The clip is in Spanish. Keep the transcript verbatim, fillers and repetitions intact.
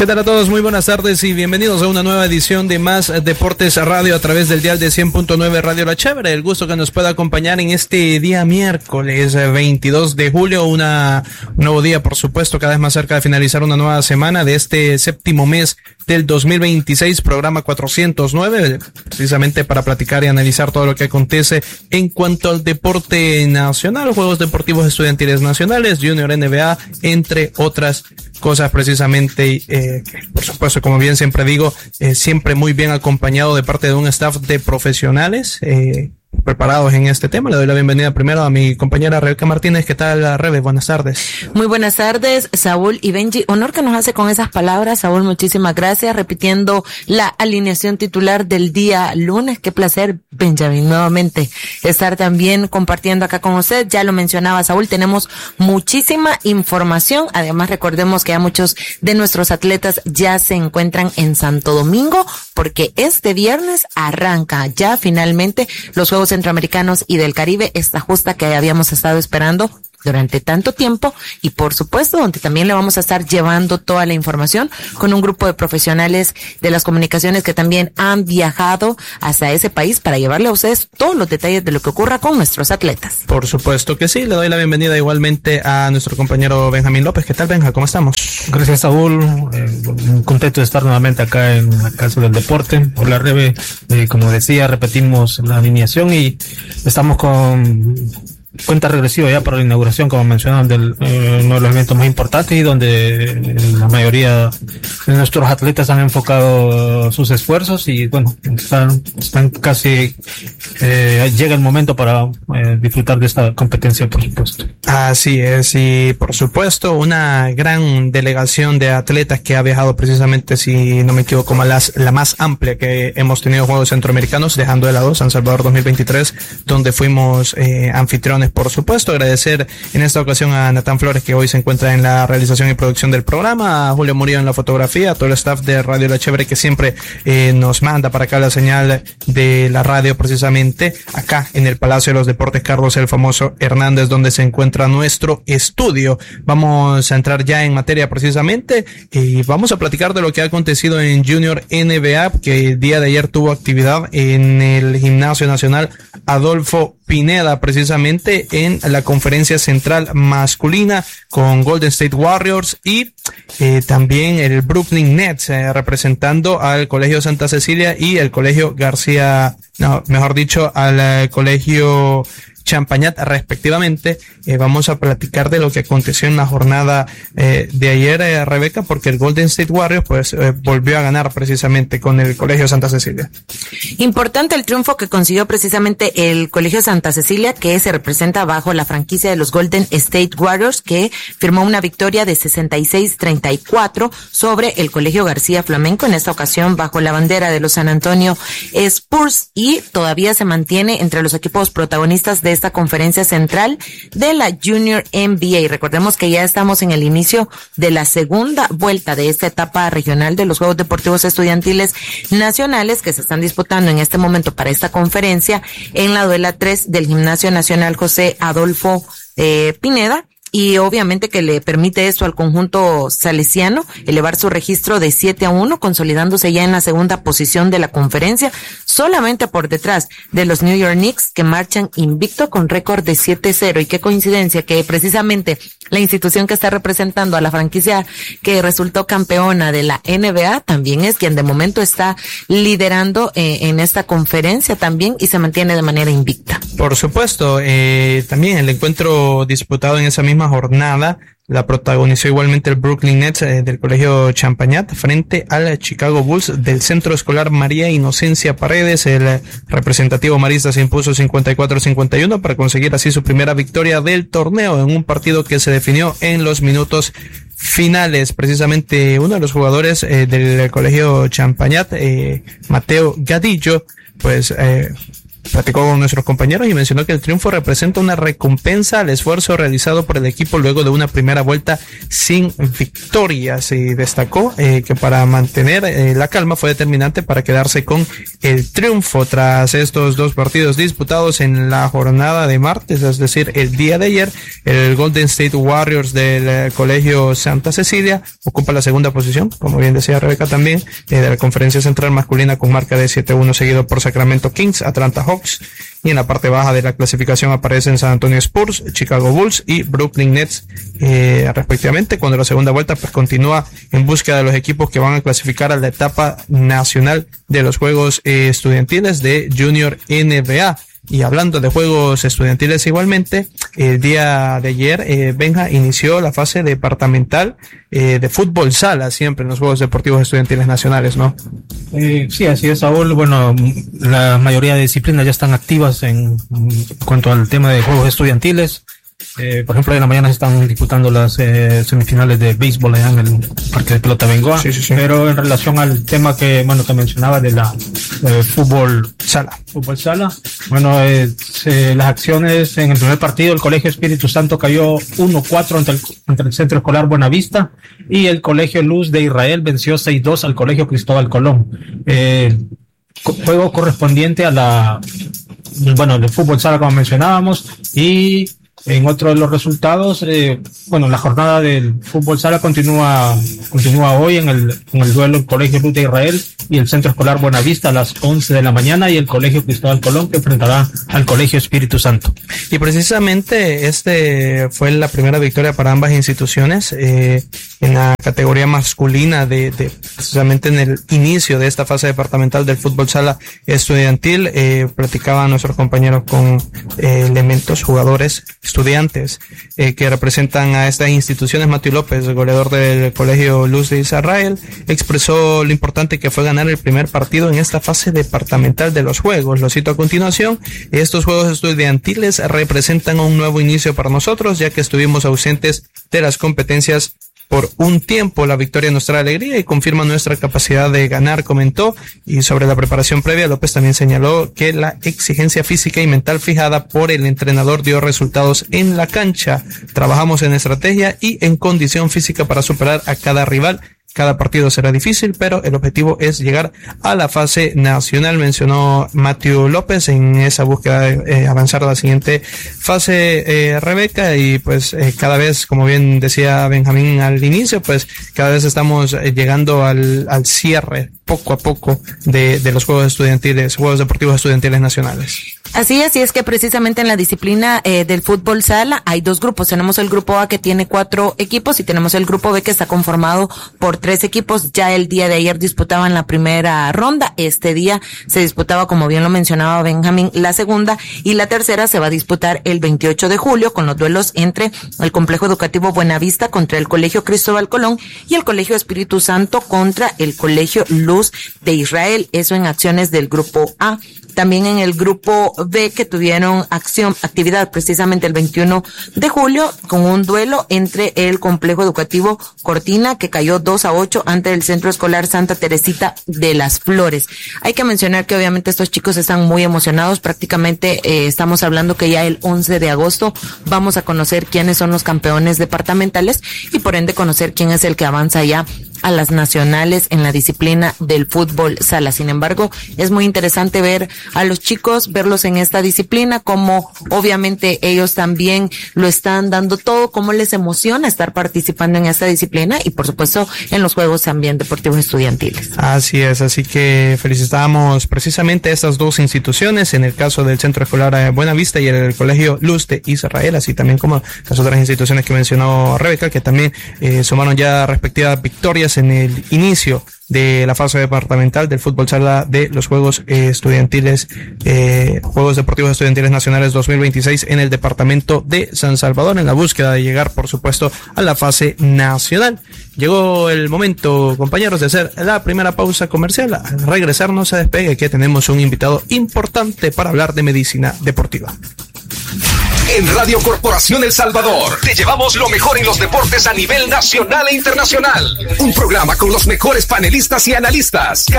¿Qué tal a todos? Muy buenas tardes y bienvenidos a una nueva edición de Más Deportes Radio a través del dial de cien punto nueve Radio La Chévere. El gusto que nos pueda acompañar en este día miércoles veintidós de julio, una, un nuevo día, por supuesto, cada vez más cerca de finalizar una nueva semana de este séptimo mes del dos mil veintiséis, programa cuatrocientos nueve, precisamente para platicar y analizar todo lo que acontece en cuanto al deporte nacional, Juegos Deportivos Estudiantiles Nacionales, Junior N B A, entre otras cosas, precisamente, eh, por supuesto, como bien siempre digo, eh, siempre muy bien acompañado de parte de un staff de profesionales eh, preparados en este tema. Le doy la bienvenida primero a mi compañera Rebeca Martínez. ¿Qué tal, Rebe? Buenas tardes. Muy buenas tardes, Saúl y Benji. Honor que nos hace con esas palabras, Saúl, muchísimas gracias. Repitiendo la alineación titular del día lunes. Qué placer, Benjamín, nuevamente estar también compartiendo acá con usted. Ya lo mencionaba, Saúl, tenemos muchísima información. Además, recordemos que ya muchos de nuestros atletas ya se encuentran en Santo Domingo, porque este viernes arranca ya finalmente los Juegos Centroamericanos y del Caribe, esta justa que habíamos estado esperando durante tanto tiempo, y por supuesto donde también le vamos a estar llevando toda la información con un grupo de profesionales de las comunicaciones que también han viajado hacia ese país para llevarle a ustedes todos los detalles de lo que ocurra con nuestros atletas. Por supuesto que sí. Le doy la bienvenida igualmente a nuestro compañero Benjamín López. ¿Qué tal, Benja? ¿Cómo estamos? Gracias, Saúl. Eh, contento de estar nuevamente acá en la Casa del Deporte. Hola, Rebe. Eh, como decía, repetimos la alineación y estamos con cuenta regresiva ya para la inauguración, como mencionaban, del eh, uno de los eventos más importantes y donde eh, la mayoría de nuestros atletas han enfocado uh, sus esfuerzos y bueno, están, están casi eh, llega el momento para eh, disfrutar de esta competencia, por supuesto. Así es, y por supuesto una gran delegación de atletas que ha viajado precisamente, si no me equivoco, como las, la más amplia que hemos tenido Juegos Centroamericanos, dejando de lado San Salvador dos mil veintitrés, donde fuimos eh, anfitriones. Por supuesto, agradecer en esta ocasión a Natán Flores, que hoy se encuentra en la realización y producción del programa, a Julio Murillo en la fotografía, a todo el staff de Radio La Chévere que siempre eh, nos manda para acá la señal de la radio, precisamente acá en el Palacio de los Deportes Carlos el Famoso Hernández, donde se encuentra nuestro estudio. Vamos a entrar ya en materia precisamente y vamos a platicar de lo que ha acontecido en Junior N B A, que el día de ayer tuvo actividad en el Gimnasio Nacional Adolfo Pineda, precisamente en la conferencia central masculina, con Golden State Warriors y eh, también el Brooklyn Nets, eh, representando al Colegio Santa Cecilia y el Colegio García, no, mejor dicho, al eh, Colegio Champañat, respectivamente. Eh, vamos a platicar de lo que aconteció en la jornada eh, de ayer, eh, Rebeca, porque el Golden State Warriors pues eh, volvió a ganar precisamente con el Colegio Santa Cecilia. Importante el triunfo que consiguió precisamente el Colegio Santa Cecilia, que se representa bajo la franquicia de los Golden State Warriors, que firmó una victoria de sesenta y seis a treinta y cuatro sobre el Colegio García Flamenco, en esta ocasión bajo la bandera de los San Antonio Spurs, y todavía se mantiene entre los equipos protagonistas de esta conferencia central de la Junior N B A. Recordemos que ya estamos en el inicio de la segunda vuelta de esta etapa regional de los Juegos Deportivos Estudiantiles Nacionales, que se están disputando en este momento para esta conferencia en la duela tres del Gimnasio Nacional José Adolfo eh, Pineda. Y obviamente que le permite esto al conjunto salesiano elevar su registro de siete a uno, consolidándose ya en la segunda posición de la conferencia, solamente por detrás de los New York Knicks, que marchan invicto con récord de siete cero. Y qué coincidencia que precisamente la institución que está representando a la franquicia que resultó campeona de la N B A también es quien de momento está liderando eh, en esta conferencia también, y se mantiene de manera invicta. Por supuesto, eh, también el encuentro disputado en esa misma jornada la protagonizó igualmente el Brooklyn Nets eh, del Colegio Champañat frente al Chicago Bulls del Centro Escolar María Inocencia Paredes. El representativo marista se impuso cincuenta y cuatro a cincuenta y uno para conseguir así su primera victoria del torneo en un partido que se definió en los minutos finales. Precisamente uno de los jugadores eh, del Colegio Champañat, eh, Mateo Gadillo, pues eh, platicó con nuestros compañeros y mencionó que el triunfo representa una recompensa al esfuerzo realizado por el equipo luego de una primera vuelta sin victorias, y destacó eh, que para mantener eh, la calma fue determinante para quedarse con el triunfo tras estos dos partidos disputados en la jornada de martes, es decir, el día de ayer. El Golden State Warriors del eh, Colegio Santa Cecilia ocupa la segunda posición, como bien decía Rebeca también, eh, de la Conferencia Central masculina con marca de siete uno, seguido por Sacramento Kings, Atlanta Hawks, y en la parte baja de la clasificación aparecen San Antonio Spurs, Chicago Bulls y Brooklyn Nets, eh, respectivamente, cuando la segunda vuelta pues continúa en búsqueda de los equipos que van a clasificar a la etapa nacional de los Juegos eh, Estudiantiles de Junior N B A. Y hablando de juegos estudiantiles igualmente, el día de ayer eh, Benja inició la fase departamental eh, de fútbol sala, siempre en los Juegos Deportivos Estudiantiles Nacionales, ¿no? Eh, sí, así es, Saúl. Bueno, la mayoría de disciplinas ya están activas en, en cuanto al tema de juegos estudiantiles. Eh, por ejemplo, en la mañana se están disputando las eh, semifinales de béisbol allá en el Parque de Pelota Bengoa. Sí, sí, sí. Pero en relación al tema que, bueno, que mencionaba de la eh, fútbol sala, fútbol sala, bueno, eh, se, las acciones en el primer partido, el Colegio Espíritu Santo cayó uno cuatro ante el, ante el Centro Escolar Buenavista, y el Colegio Luz de Israel venció seis dos al Colegio Cristóbal Colón. Eh, juego correspondiente a la, bueno, de fútbol sala, como mencionábamos. Y en otro de los resultados, eh, bueno, la jornada del fútbol sala continúa continúa hoy en el, en el duelo el Colegio Luz de Israel y el Centro Escolar Buenavista a las once de la mañana, y el Colegio Cristóbal Colón que enfrentará al Colegio Espíritu Santo. Y precisamente este fue la primera victoria para ambas instituciones eh, en la categoría masculina de, de precisamente en el inicio de esta fase departamental del fútbol sala estudiantil. Eh, platicaban nuestros compañeros con eh, elementos, jugadores, estudiantes eh, que representan a estas instituciones. Matthew López, goleador del Colegio Luz de Israel, expresó lo importante que fue ganar el primer partido en esta fase departamental de los juegos. Lo cito a continuación: estos juegos estudiantiles representan un nuevo inicio para nosotros, ya que estuvimos ausentes de las competencias por un tiempo. La victoria nos trae alegría y confirma nuestra capacidad de ganar, comentó. Y sobre la preparación previa, López también señaló que la exigencia física y mental fijada por el entrenador dio resultados en la cancha. Trabajamos en estrategia y en condición física para superar a cada rival. Cada partido será difícil, pero el objetivo es llegar a la fase nacional, mencionó Matthew López en esa búsqueda de eh, avanzar a la siguiente fase, eh, Rebeca. Y pues eh, cada vez, como bien decía Benjamín al inicio, pues cada vez estamos eh, llegando al, al cierre poco a poco de, de los Juegos Estudiantiles, Juegos Deportivos Estudiantiles Nacionales. Así es, y es que precisamente en la disciplina eh, del fútbol sala hay dos grupos. Tenemos el grupo A, que tiene cuatro equipos, y tenemos el grupo B, que está conformado por tres equipos. Ya el día de ayer disputaban la primera ronda. Este día se disputaba, como bien lo mencionaba Benjamín, la segunda, y la tercera se va a disputar el veintiocho de julio con los duelos entre el Complejo Educativo Buenavista contra el Colegio Cristóbal Colón y el Colegio Espíritu Santo contra el Colegio Luz de Israel. Eso en acciones del grupo A. También en el grupo B, que tuvieron acción, actividad precisamente el veintiuno de julio, con un duelo entre el Complejo Educativo Cortina, que cayó dos a ocho ante el Centro Escolar Santa Teresita de las Flores. Hay que mencionar que obviamente estos chicos están muy emocionados. Prácticamente eh, estamos hablando que ya el once de agosto vamos a conocer quiénes son los campeones departamentales y por ende conocer quién es el que avanza ya a las nacionales en la disciplina del fútbol sala. Sin embargo, es muy interesante ver a los chicos, verlos en esta disciplina, como obviamente ellos también lo están dando todo, cómo les emociona estar participando en esta disciplina y por supuesto en los Juegos también deportivos estudiantiles. Así es, así que felicitamos precisamente a estas dos instituciones, en el caso del Centro Escolar Buenavista y el Colegio Luz de Israel, así también como las otras instituciones que mencionó Rebeca, que también eh, sumaron ya respectivas victorias en el inicio de la fase departamental del fútbol sala de los Juegos eh, Estudiantiles, eh, Juegos Deportivos Estudiantiles Nacionales dos mil veintiséis en el departamento de San Salvador, en la búsqueda de llegar, por supuesto, a la fase nacional. Llegó el momento, compañeros, de hacer la primera pausa comercial. Al regresarnos a Despegue, que tenemos un invitado importante para hablar de medicina deportiva. En Radio Corporación El Salvador te llevamos lo mejor en los deportes a nivel nacional e internacional. Un programa con los mejores panelistas y analistas.